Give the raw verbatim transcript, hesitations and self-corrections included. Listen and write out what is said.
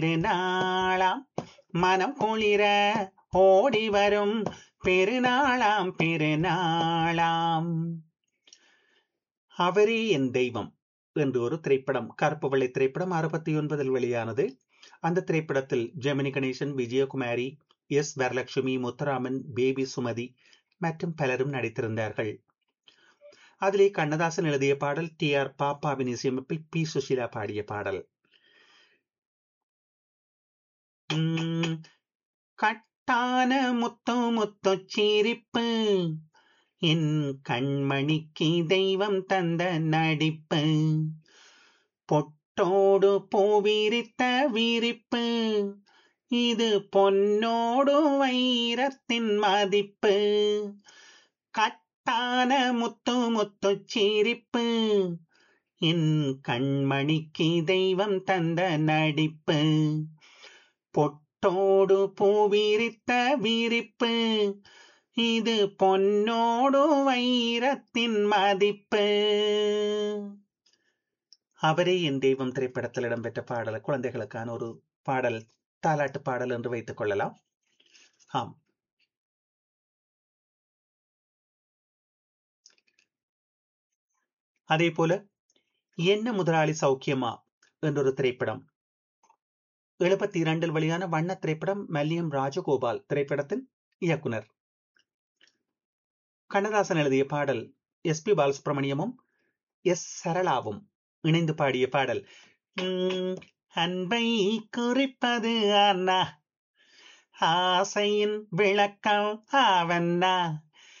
திருநாளாம் மனம் குளிர ஓடி வரும் பெருநாளாம் பெருநாளாம். அவரே என் தெய்வம் என்று ஒரு திரைப்படம், கருப்பு வெள்ளை திரைப்படம், அறுபத்தி ஒன்பதில் வெளியானது. அந்த திரைப்படத்தில் ஜெமினி கணேசன், விஜயகுமாரி, எஸ் வரலட்சுமி, முத்துராமன், பேபி சுமதி மற்றும் பலரும் நடித்திருந்தார்கள். அதிலே கண்ணதாசன் எழுதிய பாடல், டி ஆர் பாப்பாவின் இசையமைப்பில் பி சுஷீலா பாடிய பாடல். உம், கட்டான முத்து முத்து சிரிப்பு, என் கண்மணிக்கு தெய்வம் தந்த நடிப்பு, பொட்டோடு பூவிரித்த விரிப்பு, இது பொன்னோடு வைரத்தின் மதிப்பு. கட்டான முத்து முத்து சிரிப்பு, என் கண்மணிக்கு தெய்வம் தந்த நடிப்பு, பொட்டோடு பூவிரித்த விரிப்பு, இது பொன்னோடு வைரத்தின் மதிப்பு. அவரே என் தெய்வம் திரைப்படத்தில் இடம்பெற்ற பாடல், குழந்தைகளுக்கான ஒரு பாடல், தாலாட்டு பாடல் என்று வைத்துக் கொள்ளலாம். ஆம், அதே போல என்ன முதலாளி சௌக்கியமா என்றொரு திரைப்படம், எழுபத்தி இரண்டில் வெளியான வண்ண திரைப்படம், மல்லியம் ராஜகோபால் திரைப்படத்தின் இயக்குனர். கண்ணதாசன் எழுதிய பாடல், எஸ் பி பாலசுப்ரமணியமும் எஸ் சரளாவும் இணைந்து பாடிய பாடல். உம், அன்பை குறிப்பது அண்ணா, ஆசையின் விளக்கம் அவன்னா,